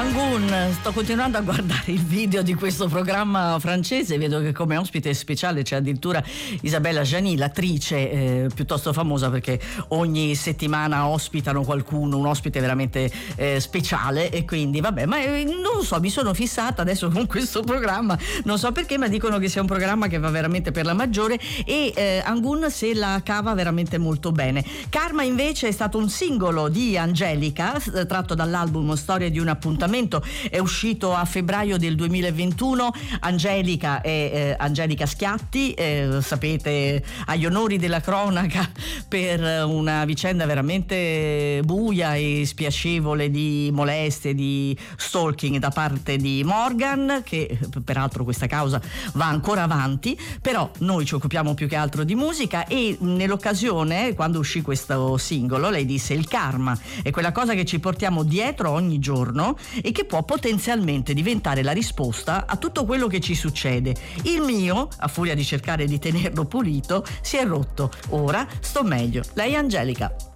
Angun, sto continuando a guardare il video di questo programma francese, vedo che come ospite speciale c'è addirittura Isabella Gianni, l'attrice piuttosto famosa, perché ogni settimana ospitano qualcuno, un ospite veramente speciale, e quindi vabbè, ma non lo so, mi sono fissata adesso con questo programma, non so perché, ma dicono che sia un programma che va veramente per la maggiore, e Angun se la cava veramente molto bene. Karma invece è stato un singolo di Angelica, tratto dall'album Storia di un appuntamento, è uscito a febbraio del 2021. Angelica è Angelica Schiatti, sapete, agli onori della cronaca per una vicenda veramente buia e spiacevole di molestie, di stalking da parte di Morgan, che peraltro questa causa va ancora avanti, però noi ci occupiamo più che altro di musica, e nell'occasione, quando uscì questo singolo, lei disse: il karma è quella cosa che ci portiamo dietro ogni giorno e che può potenzialmente diventare la risposta a tutto quello che ci succede. Il mio, a furia di cercare di tenerlo pulito, si è rotto. Ora sto meglio. Lei è Angelica.